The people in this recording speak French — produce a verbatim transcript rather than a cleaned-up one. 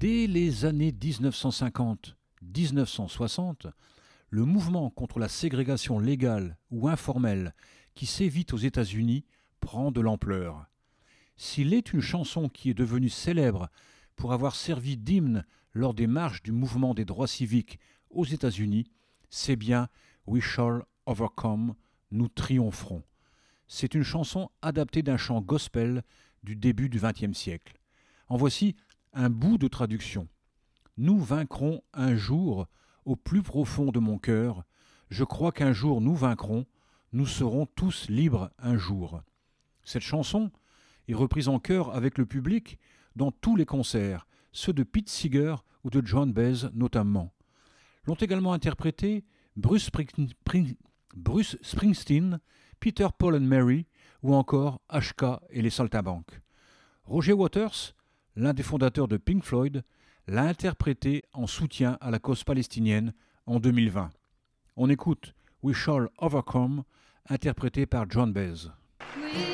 Dès les années dix-neuf cent cinquante à dix-neuf cent soixante, le mouvement contre la ségrégation légale ou informelle qui sévit aux États-Unis prend de l'ampleur. S'il est une chanson qui est devenue célèbre pour avoir servi d'hymne lors des marches du mouvement des droits civiques aux États-Unis, c'est bien We Shall Overcome, nous triompherons. C'est une chanson adaptée d'un chant gospel du début du vingtième siècle. En voici un bout de traduction. Nous vaincrons un jour au plus profond de mon cœur. Je crois qu'un jour nous vaincrons. Nous serons tous libres un jour. Cette chanson est reprise en chœur avec le public dans tous les concerts, ceux de Pete Seeger ou de Joan Baez notamment. L'ont également interprété Bruce, Spring- Bruce Springsteen, Peter, Paul and Mary ou encore H K et les Saltimbanques. Roger Waters, l'un des fondateurs de Pink Floyd, l'a interprété en soutien à la cause palestinienne en deux mille vingt. On écoute We Shall Overcome, interprété par Joan Baez.